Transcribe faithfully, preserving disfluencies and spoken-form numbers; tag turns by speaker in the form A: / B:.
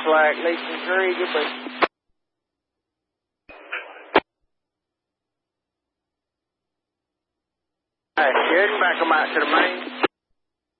A: flag, Leeson three, good boost. Alright, good, back them out to the main.